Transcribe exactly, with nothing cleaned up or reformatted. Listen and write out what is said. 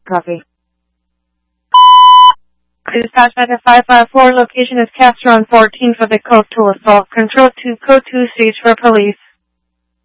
Copy. Dispatchment at five five four, location is Castron fourteen for the code to assault. Control two, code two stage for police.